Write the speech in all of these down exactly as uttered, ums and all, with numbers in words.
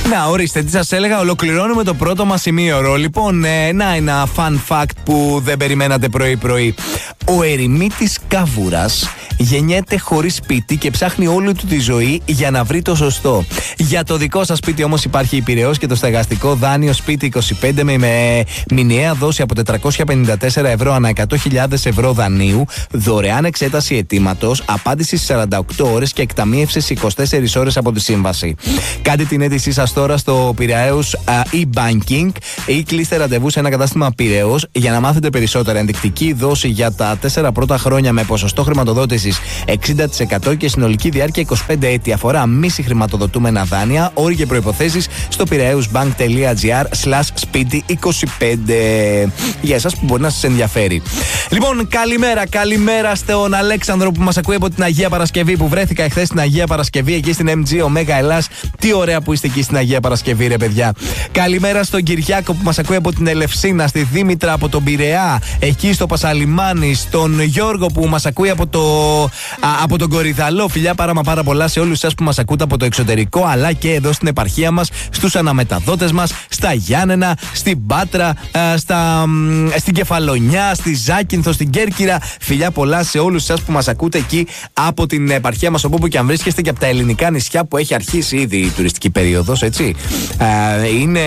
Να, ορίστε, τι σας έλεγα, ολοκληρώνουμε το πρώτο μας ημίωρο. Λοιπόν, ε, να ένα fun fact που δεν περιμένατε πρωί-πρωί. Ο ερημίτης κάβουρας γεννιέται χωρίς σπίτι και ψάχνει όλη του τη ζωή για να βρει το σωστό. Για το δικό σας σπίτι όμως υπάρχει η Πειραιώς και το στεγαστικό δάνειο σπίτι είκοσι πέντε με, με μηνιαία δόση από τετρακόσια πενήντα τέσσερα ευρώ ανά εκατό χιλιάδες ευρώ δανείου, δωρεάν εξέταση αιτήματος, απάντηση στις σαράντα οκτώ ώρες και εκταμείευση στις είκοσι τέσσερις ώρες από τη σύμβαση. Κάντε την αίτησή σας τώρα στο Πειραιώς e-banking ή κλείστε ραντεβού σε ένα κατάστημα Πειραιώς για να μάθετε περισσότερα. Ενδεικτική δόση για τα τέσσερα πρώτα χρόνια με ποσοστό χρηματοδότησης εξήντα τοις εκατό και συνολική διάρκεια είκοσι πέντε έτη. Αφορά μη συγχρηματοδοτούμενα δάνεια. Όροι και προϋποθέσεις στο piraeusbank.gr slash σπίτι είκοσι πέντε. Για εσάς που μπορεί να σας ενδιαφέρει. Λοιπόν, καλημέρα, καλημέρα στον Αλέξανδρο που μας ακούει από την Αγία Παρασκευή, που βρέθηκα εχθές στην Αγία Παρασκευή εκεί στην εμ τζι Ωμέγα Ελλάς. Τι ωραία που είστε εκεί στην Αγία Παρασκευή, ρε παιδιά. Καλημέρα στον Κυριάκο που μας ακούει από την Ελευσίνα, στη Δήμητρα από τον Πειραιά, εκεί στο Πασαλιμάνι, στον Γιώργο που μας ακούει από, το, α, από τον Κορυδαλό. Φιλιά πάρα μα πάρα πολλά σε όλους εσάς που μας ακούτε από το εξωτερικό, αλλά και εδώ στην επαρχία μας, στους αναμεταδότες μας, στα Γιάννενα, στην Πάτρα, α, στα, μ, στην Κεφαλονιά, στη Ζάκυνθο, στην Κέρκυρα. Φιλιά πολλά σε όλους εσάς που μας ακούτε εκεί από την επαρχία μας, όπου και αν βρίσκεστε, και από τα ελληνικά νησιά που έχει αρχίσει ήδη η τουριστική περίοδος, έτσι. Α, είναι...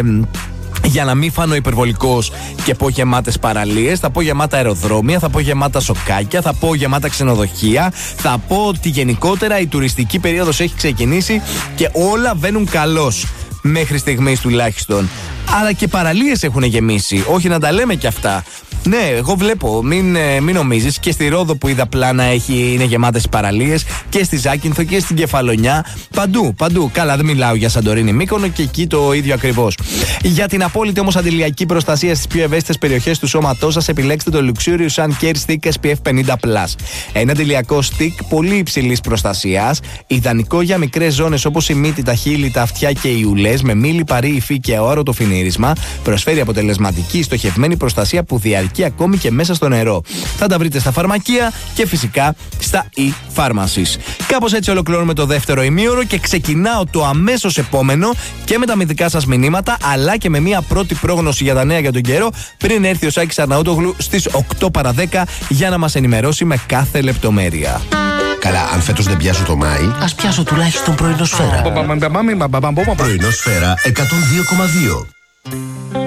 Για να μην φάνω υπερβολικός και πω γεμάτες παραλίες, θα πω γεμάτα αεροδρόμια, θα πω γεμάτα σοκάκια, θα πω γεμάτα ξενοδοχεία, θα πω ότι γενικότερα η τουριστική περίοδος έχει ξεκινήσει και όλα βαίνουν καλώς. Μέχρι στιγμής τουλάχιστον. Αλλά και παραλίες έχουν γεμίσει. Όχι να τα λέμε κι αυτά. Ναι, εγώ βλέπω, μην, μην νομίζεις, και στη Ρόδο που είδα πλάνα έχει, είναι γεμάτες παραλίες, και στη Ζάκυνθο και στην Κεφαλονιά. Παντού, παντού. Καλά, δεν μιλάω για Σαντορίνη, Μύκονο, και εκεί το ίδιο ακριβώς. Για την απόλυτη όμως αντιλιακή προστασία στις πιο ευαίσθητες περιοχές του σώματός σας, επιλέξτε το Luxurious Sun Care Stick ες πι εφ πενήντα πλας. Ένα αντιλιακό stick πολύ υψηλής προστασίας, ιδανικό για μικρές ζώνες όπως η μύτη, τα χείλη, τα αυτιά και οι ουλές, με μη λιπαρή υφή και αόρατο φινίρισμα. Προσφέρει αποτελεσματική στοχευμένη προστασία που διαρκεί ακόμη και μέσα στο νερό. Θα τα βρείτε στα φαρμακεία και φυσικά στα e-pharmacies. Κάπως έτσι ολοκληρώνουμε το δεύτερο ημίωρο και ξεκινάω το αμέσως επόμενο και με τα μυθικά σας μηνύματα, αλλά και με μια πρώτη πρόγνωση για τα νέα για τον καιρό, πριν έρθει ο Σάκης Αρναούτογλου στις οκτώ παρά δέκα για να μας ενημερώσει με κάθε λεπτομέρεια. Καλά, αν φέτος δεν πιάσω το Μάη, ας πιάσω τουλάχιστον πρωινοσφαίρα. Πρωινοσφαίρα εκατόν δύο κόμμα δύο.